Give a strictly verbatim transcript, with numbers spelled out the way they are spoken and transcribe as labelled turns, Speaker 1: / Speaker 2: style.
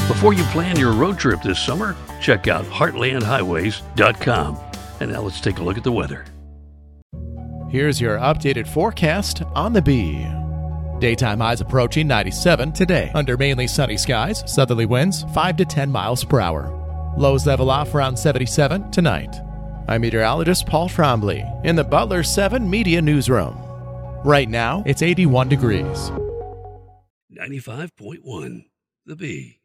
Speaker 1: Before you plan your road trip this summer, check out heartland highways dot com. And now let's take a look at the weather.
Speaker 2: Here's your updated forecast on the Bee. Daytime highs approaching ninety-seven today under mainly sunny skies, southerly winds five to ten miles per hour. Lows level off around seventy-seven tonight. I'm meteorologist Paul Trombley in the Butler seven Media Newsroom. Right now, it's eighty-one degrees.
Speaker 1: ninety-five point one, The Bee.